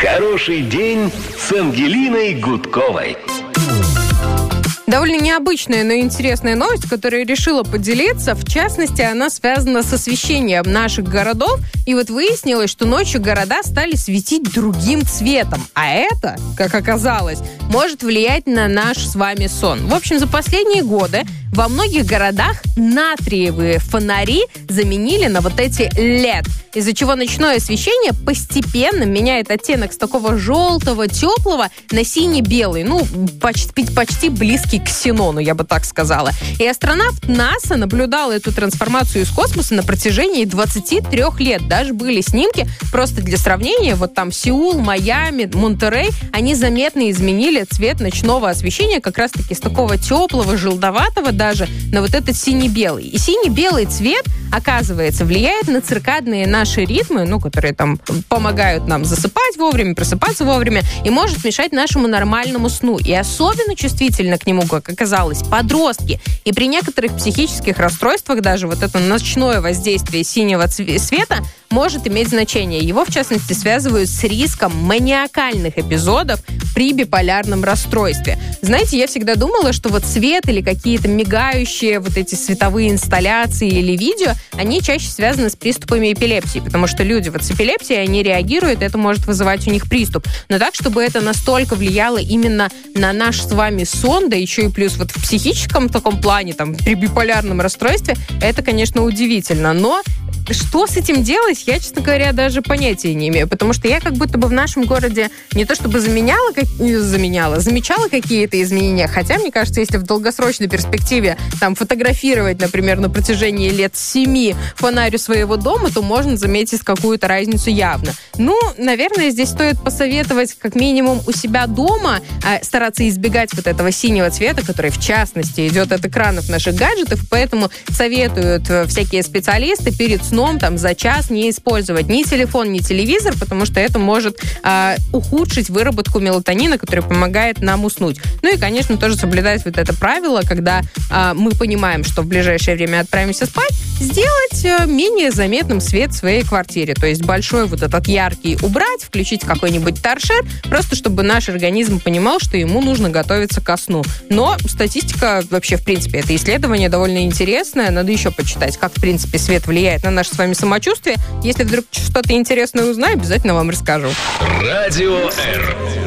Хороший день с Ангелиной Гудковой. Довольно необычная, но интересная новость, которую я решила поделиться. В частности, она связана с освещением наших городов. И вот выяснилось, что ночью города стали светить другим цветом. А это, как оказалось, может влиять на наш с вами сон. В общем, за последние годы во многих городах натриевые фонари заменили на вот эти LED, из-за чего ночное освещение постепенно меняет оттенок с такого желтого, теплого на синий-белый. Ну, почти близкий к ксенону, я бы так сказала. И астронавт НАСА наблюдал эту трансформацию из космоса на протяжении 23 лет. Даже были снимки, просто для сравнения, вот там Сеул, Майами, Монтерей, они заметно изменили цвет ночного освещения как раз-таки с такого теплого, желтоватого даже на вот этот синий-белый. И синий-белый цвет, оказывается, влияет на циркадные наши ритмы, которые там помогают нам засыпать вовремя, просыпаться вовремя, и может мешать нашему нормальному сну. И особенно чувствительно к нему, как оказалось, подростки. И при некоторых психических расстройствах даже вот это ночное воздействие синего цвета может иметь значение. Его, в частности, связывают с риском маниакальных эпизодов при биполярном расстройстве. Знаете, я всегда думала, что вот цвет или какие-то мигающие вот эти световые инсталляции или видео, они чаще связаны с приступами эпилепсии, потому что люди вот с эпилепсией, они реагируют, это может вызывать у них приступ. Но так, чтобы это настолько влияло именно на наш с вами сон, да еще и плюс вот в психическом таком плане, там, при биполярном расстройстве, это, конечно, удивительно. Но что с этим делать, я, честно говоря, даже понятия не имею, потому что я как будто бы в нашем городе не то чтобы замечала какие-то изменения, хотя, мне кажется, если в долгосрочной перспективе там фотографировать, например, на протяжении лет 7 фонарь у своего дома, то можно заметить какую-то разницу явно. Ну, наверное, здесь стоит посоветовать как минимум у себя дома стараться избегать вот этого синего цвета, который, в частности, идет от экранов наших гаджетов, поэтому советуют всякие специалисты перед сном там за час не использовать ни телефон, ни телевизор, потому что это может ухудшить выработку мелатонина, который помогает нам уснуть. Ну и, конечно, тоже соблюдать вот это правило, когда мы понимаем, что в ближайшее время отправимся спать, сделать менее заметным свет в своей квартире. То есть большой вот этот яркий убрать, включить какой-нибудь торшер, просто чтобы наш организм понимал, что ему нужно готовиться ко сну. Но статистика вообще, в принципе, это исследование довольно интересное. Надо еще почитать, как, в принципе, свет влияет на наше с вами самочувствие. Если вдруг что-то интересное узнаю, обязательно вам расскажу. Радио Р.